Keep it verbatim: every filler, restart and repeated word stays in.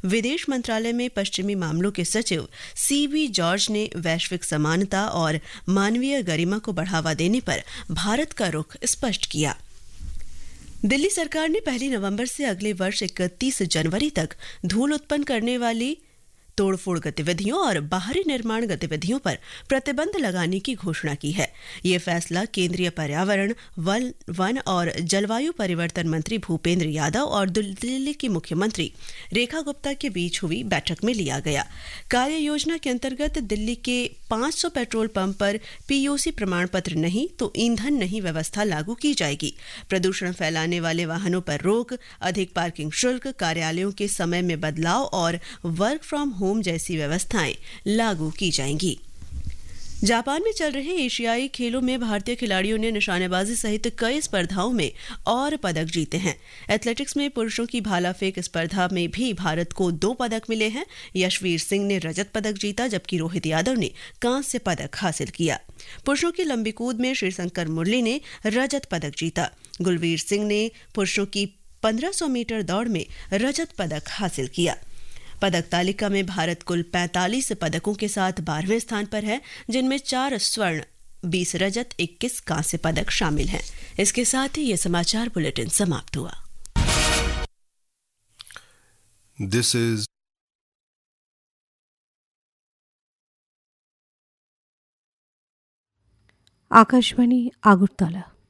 विदेश मंत्रालय में पश्चिमी मामलों के सचिव सी वी जॉर्ज ने वैश्विक समानता और मानवीय गरिमा को बढ़ावा देने पर भारत का रुख स्पष्ट किया। दिल्ली सरकार ने पहली नवंबर से अगले वर्ष इकतीस जनवरी तक धूल उत्पन्न करने वाली तोड़फोड़ गतिविधियों और बाहरी निर्माण गतिविधियों पर प्रतिबंध लगाने की घोषणा की है। ये फैसला केंद्रीय पर्यावरण, वन वन और जलवायु परिवर्तन मंत्री भूपेंद्र यादव और दिल्ली की मुख्यमंत्री रेखा गुप्ता के बीच हुई बैठक में लिया गया। कार्य योजना के अंतर्गत दिल्ली के पाँच सौ पेट्रोल पंप पर पीयूसी प्रमाण पत्र नहीं तो ईंधन नहीं व्यवस्था लागू की जाएगी। प्रदूषण फैलाने वाले वाहनों पर रोक, अधिक पार्किंग शुल्क, कार्यालयों के समय में बदलाव और वर्क फ्रॉम होम जैसी व्यवस्थाएं लागू की जाएंगी। जापान में चल रहे एशियाई खेलों में भारतीय खिलाड़ियों ने निशानेबाजी सहित कई स्पर्धाओं में और पदक जीते हैं। एथलेटिक्स में पुरुषों की भाला फेंक स्पर्धा में भी भारत को दो पदक मिले हैं। यशवीर सिंह ने रजत पदक जीता, जबकि रोहित यादव ने कांस्य पदक हासिल किया। पुरुषों की लंबी कूद में श्रीशंकर मुरली ने रजत पदक जीता। गुलवीर सिंह ने पुरुषों की पंद्रह सौ मीटर दौड़ में रजत पदक हासिल किया। पदक तालिका में भारत कुल पैंतालीस पदकों के साथ बारहवें स्थान पर है, जिनमें चार स्वर्ण, बीस रजत, इक्कीस कांस्य पदक शामिल हैं। इसके साथ ही ये समाचार बुलेटिन समाप्त हुआ। This is Akashvani Agartala.